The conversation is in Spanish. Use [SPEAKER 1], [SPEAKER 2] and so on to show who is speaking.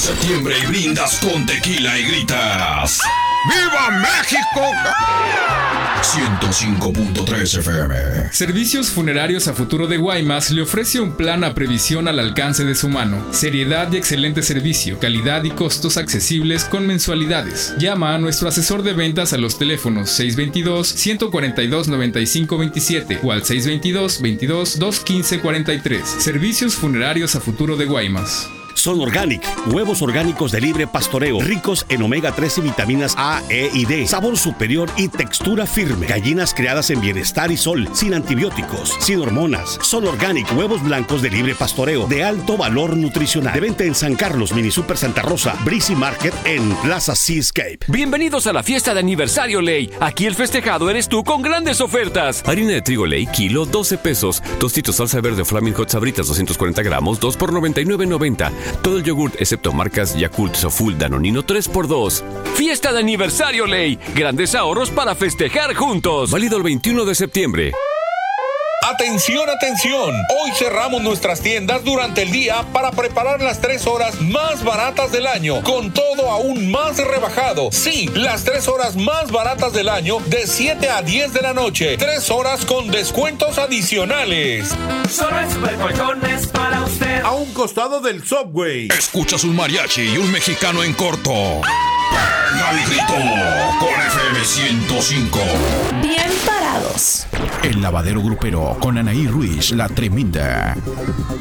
[SPEAKER 1] septiembre y brindas con tequila y gritas ¡Viva México! 105.3 FM.
[SPEAKER 2] Servicios Funerarios a Futuro de Guaymas le ofrece un plan a previsión al alcance de su mano. Seriedad y excelente servicio, calidad y costos accesibles con mensualidades. Llama a nuestro asesor de ventas a los teléfonos 622-142-9527 o al 622-22-215-43. Servicios Funerarios a Futuro de Guaymas.
[SPEAKER 3] Son Organic, huevos orgánicos de libre pastoreo, ricos en omega 3 y vitaminas A, E y D, sabor superior y textura firme. Gallinas criadas en bienestar y sol, sin antibióticos, sin hormonas. Son Organic, huevos blancos de libre pastoreo, de alto valor nutricional. De venta en San Carlos, Mini Super Santa Rosa, Breezy Market en Plaza Seascape.
[SPEAKER 4] Bienvenidos a la fiesta de aniversario Ley. Aquí el festejado eres tú con grandes ofertas. Harina de trigo Ley, kilo, 12 pesos. Tostitos salsa verde Flaming Hot Sabritas, 240 gramos, 2 por 99.90. Todo el yogurt, excepto marcas Yakult, Soful, Danonino, 3x2. Fiesta de aniversario Ley. Grandes ahorros para festejar juntos. Válido el 21 de septiembre.
[SPEAKER 5] ¡Atención, atención! Hoy cerramos nuestras tiendas durante el día para preparar las 3 horas más baratas del año, con todo aún más rebajado. Sí, las 3 horas más baratas del año de 7 a 10 de la noche. 3 horas con descuentos adicionales.
[SPEAKER 6] Solo en Supercolchones para usted.
[SPEAKER 7] A un costado del Subway.
[SPEAKER 1] Escuchas un mariachi y un mexicano en corto. Pega el grito con FM 105.
[SPEAKER 8] Bien parados.
[SPEAKER 9] El lavadero grupero con Anaí Ruiz, la tremenda.